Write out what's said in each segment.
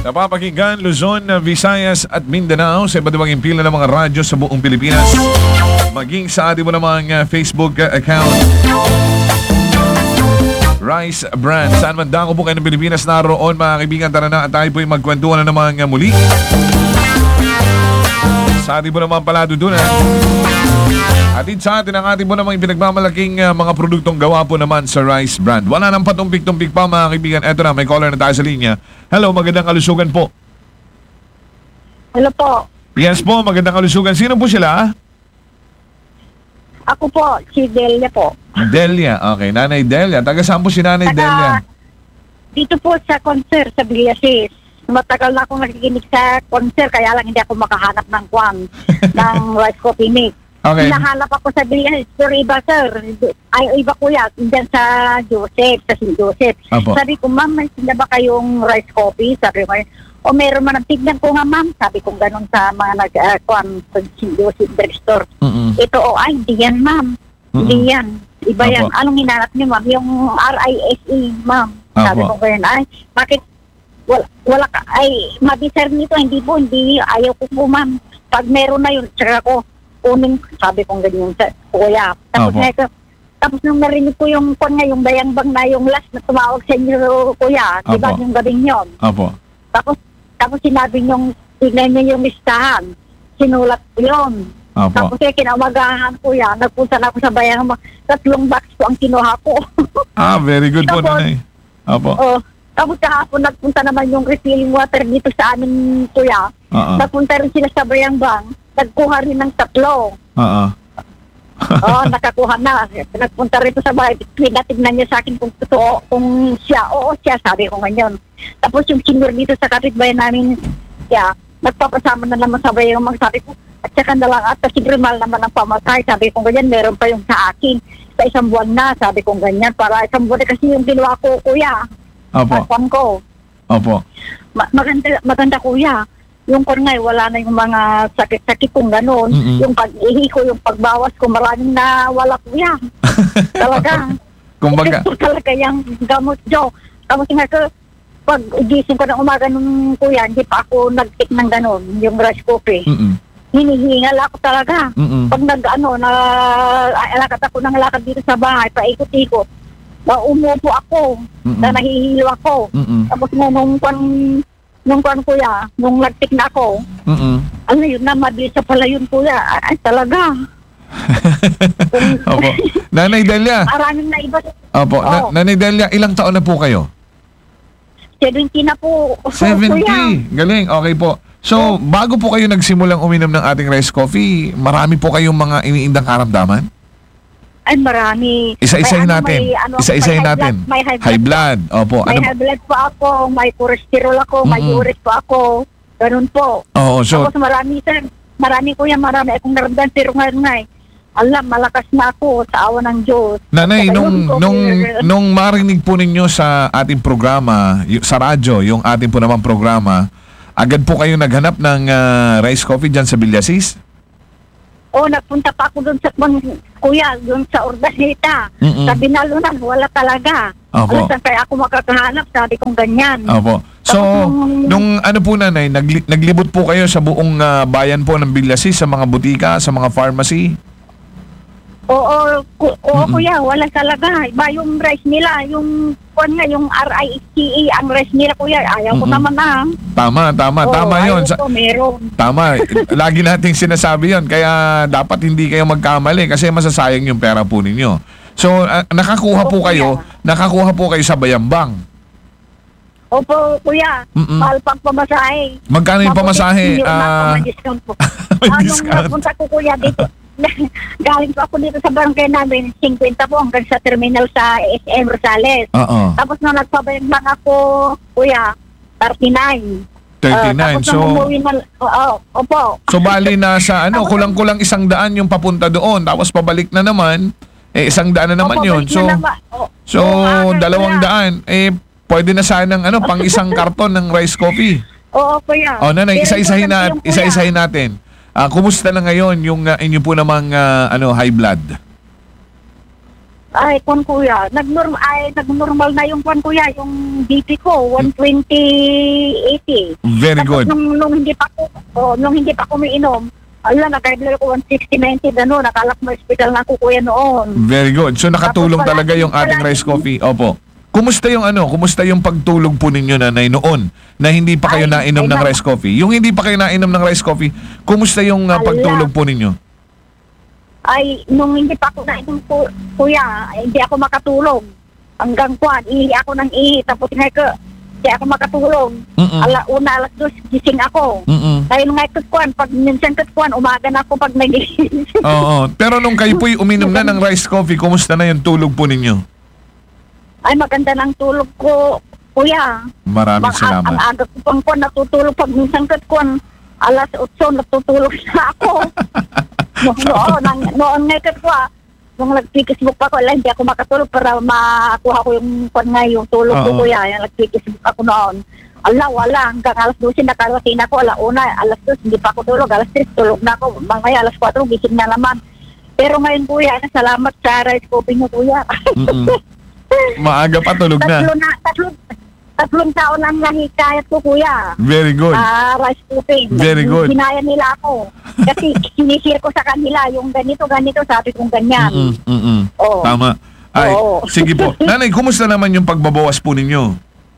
Napapakinggan Luzon, Visayas at Mindanao sa iba't ibang impila ng mga radyo sa buong Pilipinas. Maging sa ating mo namang Facebook account, Rice Brand. Saan man dako po kayo ng Pilipinas naroon, mga kaibigan, tara na at tayo po'y magkwentuhan na naman muli. Sa ating mo naman paladudunan. Atid sa atin ang ating mo namang pinagmamalaking mga produktong gawa po naman sa Rice Brand. Wala nang patumpik-tumpik pa, mga kaibigan. Eto na, may caller na tayo sa linya. Hello, magandang kalusugan po. Hello po. Yes po, magandang kalusugan. Sino po sila? Ako po, si Delia po. Delia. Okay, Nanay Delia. Taga saan po si Nanay Delia? Dito po sa concert sa Villasis. Matagal na akong nakikinig sa concert, kaya lang hindi ako makahanap ng kwan, ng rice coffee mix. Okay. Hinahanap ako sa Villasis, pero iba sir. Ay, iba kuya, dyan sa Joseph, sa St. Joseph. Apo. Sabi ko, ma'am, may sila ba kayong rice coffee? Sabi ko, o meron man, tignan ko nga ma'am. Sabi ko ganun sa mga nag-kwan sa St. Joseph drugstore. Ito, ay, hindi yan ma'am. Hindi yan. Iba Apo. yan. Anong hinanap niyo ma'am? Yung RISE ma'am. Sabi Apo. ko ganyan, ay, bakit wala ka, ay, mabisar nito, hindi po, hindi, ayaw ko po ma'am. Pag meron na yun, tsaka ko, kunin, sabi kong ganyan sa kuya. Tapos Apo. tapos nung narinig ko yung kwan nga, yung bayang-bang na yung last na tumawag sa inyo, kuya, di ba Apo. yung gabing yun? Opo. Tapos sinabi niyong, tignan niyo yung listahan. Sinulat ko yun. Opo. Tapos kinamagahan ko yan, nagpunta na ako sa bayang-bang, 3 box po ang kinuha ko. Very good po, Tapos, Nanay. Opo. Oh, tapos kahapon nagpunta naman yung refilling water dito sa amin, kuya. Nagpunta rin sila sa bayang-bang, nagkuha rin ng 3. Nakakuha na. Nagpunta rito sa bahay. Pinatignan niya sa akin kung totoo, kung siya. Oo, siya. Sabi ko ganyan. Tapos yung senior dito sa kapitbahay namin, nagpapasama na naman sa bayan. Sabi ko, at saka na lang, at siguro mahal naman ang pamatay. Sabi ko ganyan, meron pa yung sa akin. Sa 1 buwan na, sabi ko ganyan. Para 1 buwan na kasi yung ginawa ko, kuya. Opo. Sa ko. Opo. Maganda kuya. Yung kon nga, wala na yung mga sakit-sakit kong gano'n. Yung pag-ihi ko, yung pagbawas ko, maraming na wala kuya. Talaga. Kumbaga. Ito talaga yung gamot, Jo. Tapos nga ko, pag gising ko ng umaga nung kuya, hindi pa ako nag-take ng gano'n, yung rice coffee. Hinihingal ako talaga. Pag nalakad ako ng lakad dito sa bahay, paikot-ikot, umupo ako, na nahihilo ako. Tapos nung kuya, nung nag-take na ako, ano yun na, mabilis na pala yun kuya. Ay, talaga. Opo. Nanay Delia. Maraming na iba. Opo. Nanay Delia, ilang taon na po kayo? 70 na po. 70. Kuya. Galing. Okay po. So, bago po kayo nagsimulang uminom ng ating rice coffee, marami po kayong mga iniindang karamdaman? Ay, marami. Isa-isahin natin. Isa-isahin natin. May High blood. Opo. May high blood po ako, may cholesterol ako, may uric po ako. Ganun po. Oo, so, Tapos marami, sir. Marami kuya, marami akong naramdaman. Pero ngayon, alam, malakas na ako sa awa ng Diyos. Nanay, Saka yun po, nung marinig po ninyo sa ating programa, sa radyo, yung ating po naman programa, agad po kayo naghanap ng rice coffee dyan sa Villasis? Nagpunta pa ako doon sa kuya, doon sa Urdaneta. Sa Binalunan, wala talaga. Opo. Saan kaya ako makakahanap? Sabi kong ganyan. Opo. So, nung ano po nanay, naglibot po kayo sa buong bayan po ng Villasis, sa mga butika, sa mga pharmacy? Oo, kuya, wala talaga. Iba yung rice nila, yung yung RISE, ang rice nila kuya, ayaw ko naman na. Tama yun. Meron. Tama. Lagi nating sinasabi yun. Kaya dapat hindi kayo magkamali kasi masasayang yung pera po ninyo. So, nakakuha po kayo sa Bayambang. Opo, kuya. Mahal pang pamasahe. Magkano yung pamasahe? May discount po. May discount. Nung napunta ko kuya dito, galing po ako dito sa barangay namin, 50 po hanggang sa terminal sa SM Rosales. Oo. Tapos nung nagpabayang ako, kuya, 39. 39. So, opo. so bali na sa kulang-kulang 100 yung papunta doon. Tapos pabalik na naman, 100 na naman yun. So, 200. Pwede na sanang pang isang karton ng rice coffee. Oo, kuya. Nanay, isa-isahin natin. Kumusta na ngayon yung inyo po namang high blood? Ay, kwan kuya, nagnormal na yung kwan kuya, yung BP ko, 120/80. Very Tapos good. nung hindi pa ako umiinom, nag-guideline ko 160/90 nakalak mo hospital na ako kuya noon. Very good. So nakatulong Tapos talaga yung ating rice coffee. Opo. Kumusta yung pagtulog po ninyo, nanay, noon na hindi pa kayo Ay, nainom ng ay, rice coffee? Yung hindi pa kayo nainom ng rice coffee, kumusta yung pagtulog po ninyo? Ay, nung hindi pa ako nainom kuya, hindi ako makatulog. Hanggang kwan, ihi ako ng ihi, tapos hindi ako makatulog. Mm-mm. Alas 2, gising ako. Dahil kwan, pag minsan kwan, umaga na ako pag nagising. Oo. Pero nung kayo po'y uminom na ng rice coffee, kumusta na yung tulog po ninyo? Ay, maganda ng tulog ko, kuya. Maraming Ang salamat. aga ko pang kwan, natutulog pag minsan kwan, alas 8, natutulog na ako. Noon kwan, nung nag-Facebook pa ako, hindi ako makatulog para makuha ko yung kwan nga, yung tulog ko, Oo. kuya. Yung nag-Facebook ako noon. Wala. Hanggang alas 12, nakarating ako. Alas 2, hindi pa ako tulog. Alas 3, tulog na ako. Mamaya, alas 4, gising na naman. Pero ngayon, kuya, salamat sa rice coffee niyo, kuya. Mm-mm. Maaga pa tulog na. Tatlong taon ang nahikayat ko, kuya. Very good. Rice coffee. Very good. Hinaya nila ako. Kasi sinishare ko sa kanila yung ganito, sabi kong ganyan. Oo. Tama. Ay, Oo. sige po. Nanay, kumusta naman yung pagbabawas po ninyo?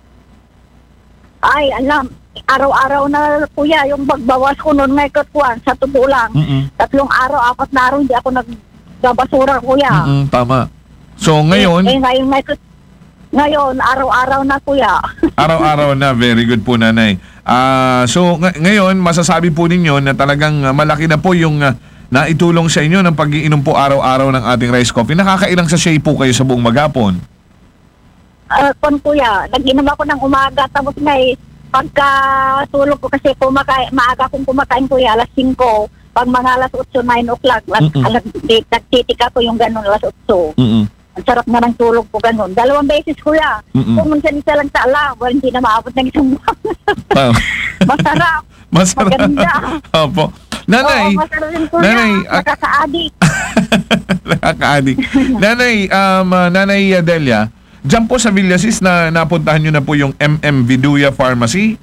Ay, araw-araw na, kuya, yung pagbawas ko noon ngayon, kuya, sa totoo lang. 3 araw, 4 na araw, hindi ako nagbabasura, kuya. Tama. So, ngayon, Ngayon, araw-araw na, kuya. araw-araw na. Very good po, nanay. So, ngayon, masasabi po ninyo na talagang malaki na po yung naitulong sa inyo ng pag-iinom po araw-araw ng ating rice coffee. Nakakailang sachet po kayo sa buong maghapon? Kuya, nag-inom ako ng umaga, tapos pagka tulog ko kasi maaga akong kumakain, kuya, alas 5. Pag mga alas 8, 9 o'clock, nagtitika ko yung ganun, alas 8. Ang sarap na ng tulog ko ganun. 2 beses, kuya. Kung minsan-isa lang sa hindi na maabot ng isang buwan. Masarap. Masarap. Maganda. Opo. Nanay, Oo, masarap rin, kuya. Nanay, Nakaka-addict. nakaka-addict. Nanay Delia, dyan po sa Villasis na napuntahan nyo na po yung Viduya Pharmacy?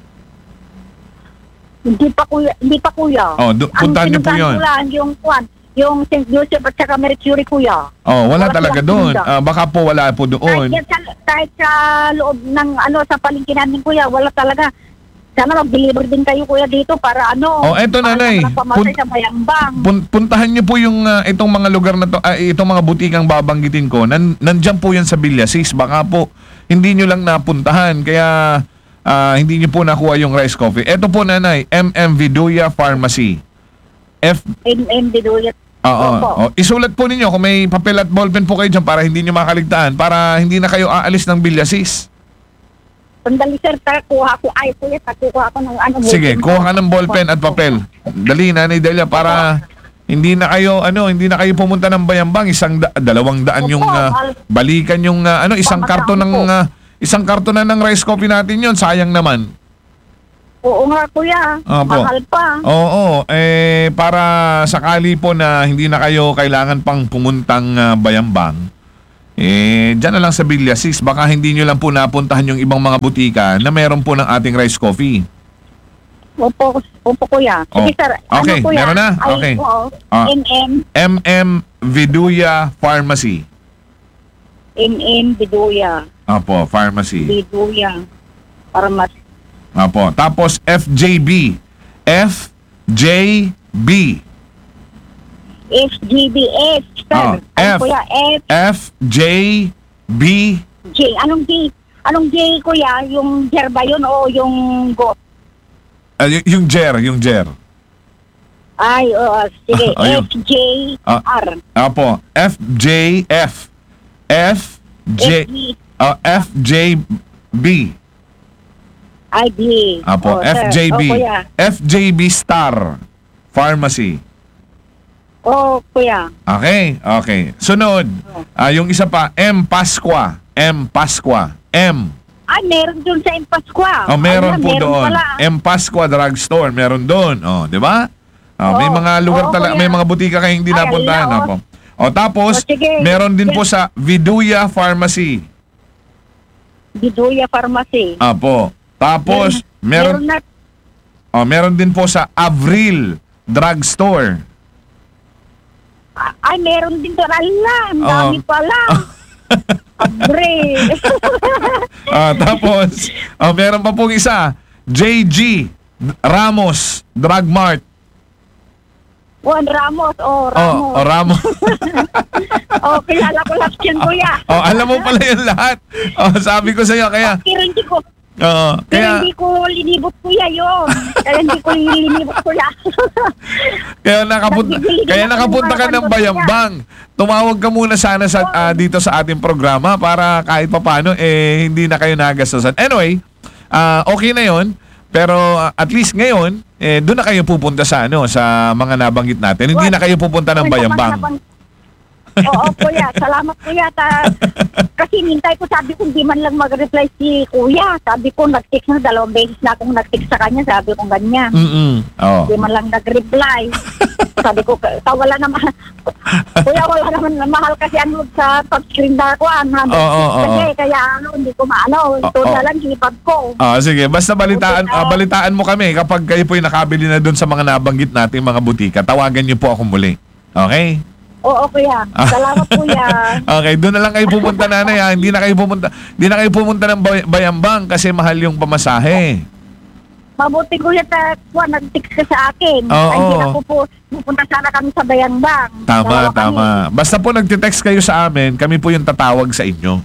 Hindi pa, kuya. Oh, puntahan nyo po yun. Ang lang yung St. Joseph at saka Mercury, kuya. Oh, wala talaga silang doon. tinda. Baka po wala po doon. Kahit sa loob ng sa palengke namin, kuya, wala talaga. Sana mag-deliver din kayo, kuya, dito para Oh, eto, nanay. Sa Bayambang. Puntahan nyo po yung itong mga lugar na to, itong mga butikang babanggitin ko. Nandyan po yan sa Villasis. Baka po hindi nyo lang napuntahan. Kaya hindi nyo po nakuha yung rice coffee. Eto po, nanay, Viduya Pharmacy. Viduya. Oo. Isulat po ninyo kung may papel at ballpen po kayo dyan para hindi nyo makaligtaan, para hindi na kayo aalis ng Villasis. Sandali, sir, kuha ko. Ay, kuya, kuha ko ng Sige, kuha ka ng ballpen at papel. Dali, Nanay Delia, para hindi na kayo pumunta ng Bayambang, 200 yung balikan yung isang karton na ng rice coffee natin yon, sayang naman. Oo nga, kuya. Opo. Mahal pa. Oo, para sakali po na hindi na kayo kailangan pang pumuntang Bayambang, dyan na lang sa Villasis, baka hindi nyo lang po napuntahan yung ibang mga butika na meron po ng ating rice coffee. Opo, kuya. Sige, sir. Okay, kuya? meron na? Ay, Okay. oo. Viduya Pharmacy. Viduya. Opo, Pharmacy. Viduya. Pharmacy. Opo. Tapos FJB. FJB. FGBS, sir. Kuya? FJB. J. Anong J? Anong J, kuya? Yung Jer ba yun o yung Go? Yung Jer. Ay, sige. Ayun. FJR. Opo. FJF. FJB. IB. Apo, sir. FJB. Kuya. FJB Star Pharmacy. Kuya. Okay. Sunod. Yung isa pa, M. Pasqua. Ay, meron dun sa Impasqua. Meron po doon. Pala. M. Pasqua Drugstore, meron doon. Di ba? May mga lugar talaga, kuya. may mga butika kayong hindi Ay, napuntahan. ayun na, Opo. O tapos, sige. meron din po Yes. sa Viduya Pharmacy. Biduya Pharmacy. Apo. Tapos, meron meron din po sa Avril Drugstore. ay, meron din doon. Ala, ang dami pala. Abre. Tapos, meron pa pong isa, JG Ramos Drug Mart. Juan Ramos. Ramos. Ramos. Kilala ko lahat yan, kuya. Alam mo pala yung lahat. Sabi ko sa iyo, kaya... Pero hindi ko, pero kaya, hindi ko linibot, kuya, yun. Kaya hindi ko linibot, kuya. kaya nakapunta ka ng Bayambang. Tumawag ka muna sana dito sa ating programa para kahit papano, hindi na kayo nagastusan. Anyway, okay na yon. Pero at least ngayon, doon na kayo pupunta sa mga nabanggit natin. Hindi na kayo pupunta ng Bayambang. Oo, kuya. Salamat, kuya. Kasi nintay ko, sabi ko, hindi man lang mag-reply si kuya. Sabi ko, nag-text na, 2 beses na akong nag-text sa kanya. Sabi ko, ganyan. Hindi man lang nag-reply. Sabi ko, wala naman. Kuya, wala naman. Mahal kasi sa touchscreen na ako. Kasi, kaya hindi ko maano. Ito na lang, hipag ko. Sige, basta balitaan mo kami kapag kayo po'y nakabili na doon sa mga nabanggit nating mga butika. Tawagan niyo po ako muli. Okay? Oo, kuya. Salamat, kuya. Okay, doon na lang kayo pupunta, nanay. Hindi na kayo pumunta ng Bayambang kasi mahal yung pamasahe. Mabuti, kuya, nag-text ka sa akin. Hindi na pupunta sana kami sa Bayambang. Tama. Basta po nagtitext kayo sa amin, kami po yung tatawag sa inyo.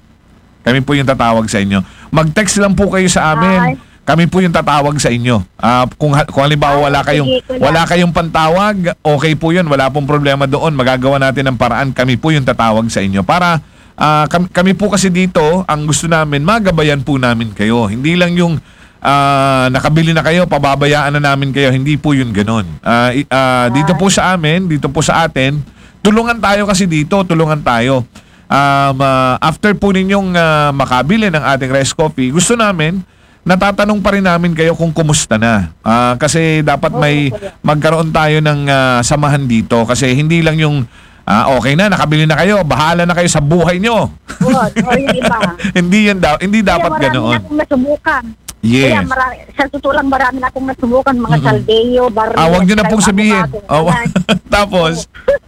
Mag-text lang po kayo sa amin. Kami po yung tatawag sa inyo. Kung halimbawa wala kayong pantawag, okay po yun. Wala pong problema doon. Magagawa natin ng paraan. Kami po yung tatawag sa inyo. Para kami po kasi dito, ang gusto namin, magabayan po namin kayo. Hindi lang yung nakabili na kayo, pababayaan na namin kayo. Hindi po yun ganon. Dito po sa amin, dito po sa atin, tulungan tayo kasi dito. Tulungan tayo. After po ninyong makabili ng ating Rice Coffee, gusto namin, natatanong pa rin namin kayo kung kumusta na. Kasi dapat magkaroon tayo ng samahan dito. Kasi hindi lang yung okay na, nakabili na kayo, bahala na kayo sa buhay nyo. Yung iba. Hindi dapat ganoon. Marami na akong nasubukan. Yes. Kaya sa totoo lang, marami na akong nasubukan. Mga Saldeo, Barrio. Wag nyo na pong sabihin. Tapos,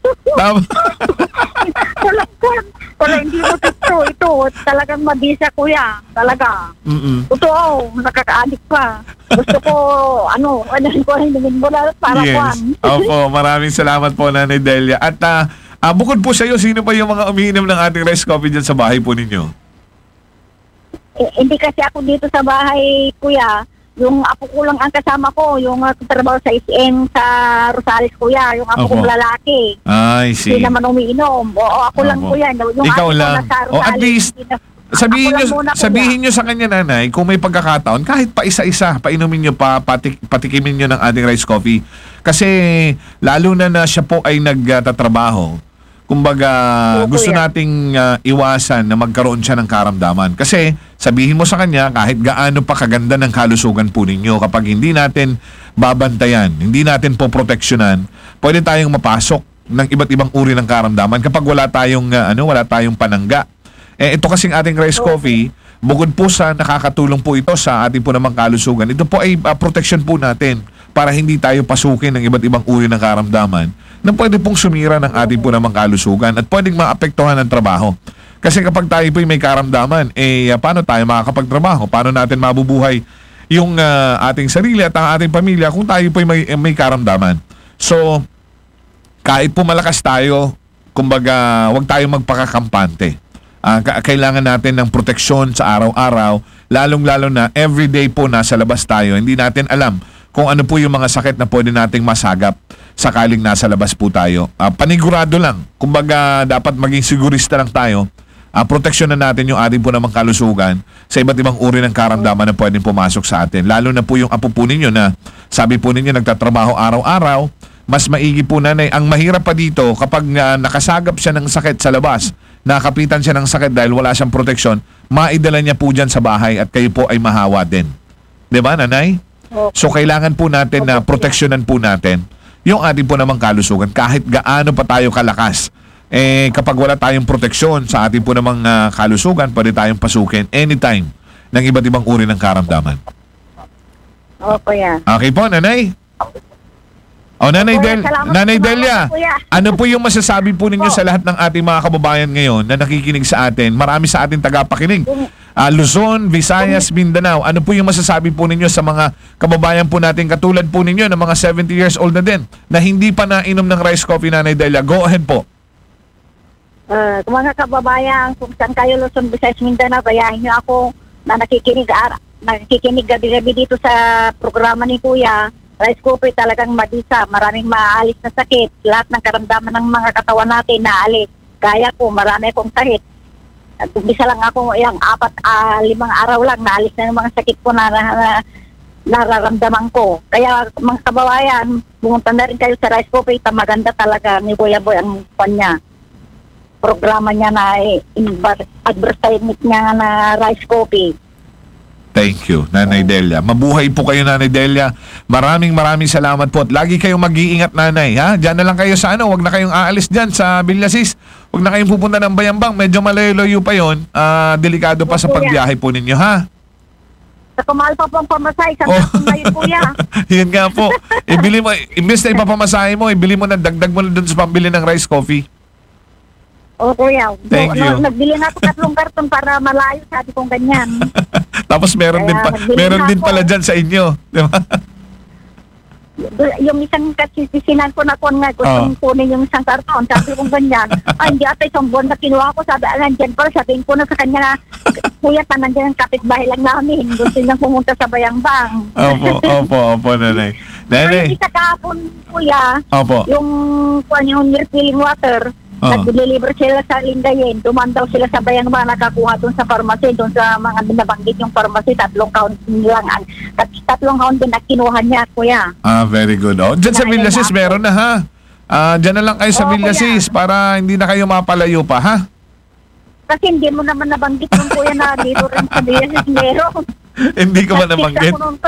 wala, hindi mo ito. Talagang mabisa, kuya. Talaga. Totoo, nakaka-addict pa. Gusto ko, hinimin mo na para kuhan. Opo, maraming salamat po, Nanay Delia. At bukod po sa iyo, sino pa yung mga umiinom ng ating Rice Coffee dyan sa bahay po ninyo? Hindi kasi ako dito sa bahay, kuya. Yung apo ko lang ang kasama ko, yung trabaho sa SM sa Rosales, kuya. Yung apo kong lalaki. I see. Hindi naman umiinom. Oo, ako lang, kuya. Yung ikaw apo lang. ko nasa Rosales. At least, sabihin nyo sa kanya, nanay, kung may pagkakataon, kahit pa isa-isa, painumin nyo patikimin nyo ng ating Rice Coffee. Kasi, lalo na siya po ay nagtatrabaho, kumbaga, gusto nating iwasan na magkaroon siya ng karamdaman. Kasi, sabihin mo sa kanya, kahit gaano pa kaganda ng kalusugan po ninyo, kapag hindi natin babantayan, hindi natin po proteksyonan, pwede tayong mapasok ng iba't ibang uri ng karamdaman kapag wala tayong panangga. Ito kasing ating Rice Coffee, bukod po sa nakakatulong po ito sa ating po namang kalusugan, ito po ay protection po natin para hindi tayo pasukin ng iba't ibang uri ng karamdaman na pwede pong sumira ng ating po namang kalusugan at pwedeng maapektuhan ng trabaho. Kasi kapag tayo po may karamdaman, paano tayo makakapagtrabaho? Paano natin mabubuhay yung ating sarili at ang ating pamilya kung tayo po may karamdaman? So, kahit po malakas tayo, kumbaga, huwag tayong magpakakampante. Kailangan natin ng proteksyon sa araw-araw, lalong-lalo na everyday po nasa labas tayo. Hindi natin alam kung ano po yung mga sakit na pwede nating masagap sakaling nasa labas po tayo. Panigurado lang. Kumbaga, dapat maging sigurista lang tayo. Proteksyonan natin yung ating po namang kalusugan sa iba't ibang uri ng karamdaman na pwedeng pumasok sa atin. Lalo na po yung apo po ninyo na sabi po ninyo nagtatrabaho araw-araw, mas maigi po, nanay. Ang mahirap pa dito kapag nakasagap siya ng sakit sa labas, nakapitan siya ng sakit dahil wala siyang proteksyon, maidala niya po dyan sa bahay at kayo po ay mahawa din. Diba, nanay? So, kailangan po natin na proteksyonan po natin yung ating po namang kalusugan kahit gaano pa tayo kalakas. kapag wala tayong proteksyon sa ating po namang kalusugan, pwede tayong pasukin anytime ng iba't ibang uri ng karamdaman. Oo, kuya. Okay po, Nanay? O, Nanay, Kuya, salamat Nanay po, Delia, kuya. ano po yung masasabi po ninyo sa lahat ng ating mga kababayan ngayon na nakikinig sa atin? Marami sa ating tagapakinig. Luzon, Visayas, Mindanao. Ano po yung masasabi po ninyo sa mga kababayan po natin katulad po ninyo na mga 70 years old na din na hindi pa nainom ng rice coffee, Nanay Delia? Go ahead po. Mga kababayan, kung saan kayo Luzon, Visayas, Mindanao, bayahin niyo ako na nakikinig gabi-gabi dito sa programa ni Kuya. Rice coffee talagang mabisa, maraming maalis na sakit, lahat ng karamdaman ng mga katawan natin naalis. Kaya ko, marami akong sakit. At umpisa lang ako, yung 5 araw lang, naalis na yung mga sakit ko na nararamdaman ko. Kaya mga kababayan, pumunta na rin kayo sa rice coffee, maganda talaga ni Kuya Boy ang kanya. Programa niya na advertisement niya na rice coffee. Thank you, Nanay Delia. Mabuhay po kayo, Nanay Delia. Maraming salamat po. At lagi kayong mag-iingat, Nanay. Ha? Diyan na lang kayo sa Huwag na kayong aalis dyan sa Villasis. Huwag na kayong pupunta ng Bayambang. Medyo malayo-layo pa yon. Delikado pa sa pagbiyahe po ninyo, ha? Sa kumahal pa pong pamasay, sa ngayon, Kuya. Yun nga po. Ibili mo, imbes na ipapamasahe mo, ibili mo na, dagdag mo na dun sa pambili ng rice coffee. Oo, Kuya. Thank you. Nagbili na ako 3 karton para malayo, sabi kong ganyan. Tapos meron din pala dyan sa inyo. Di ba? Yung isang kasisinan ko na kung nga gustong kunin yung isang karton, sabi kong ganyan. Ay, hindi ata isang buwan na kinuha ko, sabi, nandyan pala, sabihin ko na sa kanya na, Kuya, nandiyan ang kapitbahay lang namin. Gusto niyang pumunta sa Bayambang. Opo, Nanay. Ay, isa kahapon, Kuya, Opo. yung refilling water, nag-deliver sila sa Lingayen. Duman daw sila sa Bayambang, nakakuha doon sa pharmacy, doon sa mga binabanggit yung pharmacy, 3 count lang. 3 count din at kinuha niya, Kuya. Very good. Diyan sa Villasis, meron na, ha? Diyan na lang kayo sa Villasis para hindi na kayo mapalayo pa, ha? Kasi hindi mo naman nabanggit yung Kuya na dito rin sa Villasis meron. Hindi ko ba nabanggit?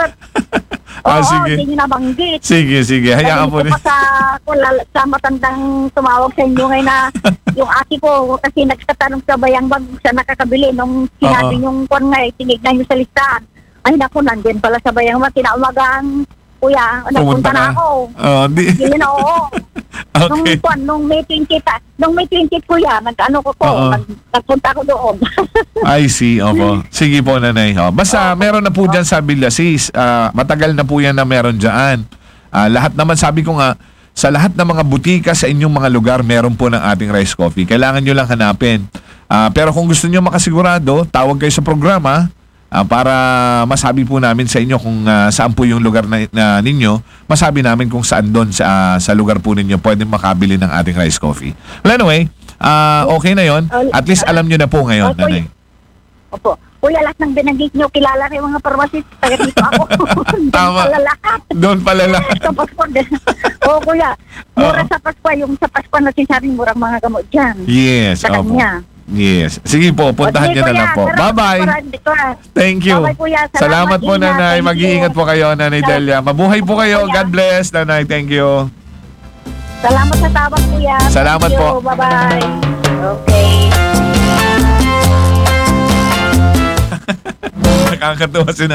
Sige. Hindi nyo nabanggit. Sige. Hayaan mo. Sa matandang tumawag sa inyo ngayon na yung ate ko kasi nagtatanong sa Bayambang sa nakakabili nung sinabi yung kwan nga, tinignan nyo sa listahan. Ay naku, nandyan pala sa Bayambang. Tinaumagang, Kuya, nagpunta na ako. Hindi na, oo. Okay. Nung May 20, Kuya, nagpunta ako doon. I see, opo. Sige po, Nanay. Basta meron na po dyan sa Villasis. Matagal na po yan na meron dyan. Lahat naman, sabi ko nga, sa lahat ng mga butika sa inyong mga lugar, meron po ng ating rice coffee. Kailangan nyo lang hanapin. Pero kung gusto nyo makasigurado, tawag kayo sa programa para masabi po namin sa inyo kung saan po yung lugar na ninyo. Masabi namin kung saan doon sa lugar po ninyo pwedeng makabili ng ating rice coffee. Well, anyway, okay na yon. At least alam nyo na po ngayon, Nanay. Opo. Kuya, lahat ng binanggit nyo, kilala rin mga pharmacist. Taga dito ako. Tama. Doon pala lahat. Sa Pasko. Oo, Kuya. Mura sa Pasko. Yung sa Pasko na sinasabing murang mga gamot dyan. Yes. Sa kanya. Yes. Sige po, puntahan nyo na lang po. Bye-bye. Thank you. Bye-bye, Kuya. Salamat po, Nanay. Mag-iingat po kayo, Nanay Delia. Mabuhay po kayo. God bless, Nanay. Thank you. Salamat sa tawag, Kuya. Salamat po. Bye-bye. Okay. Nakakatuwa si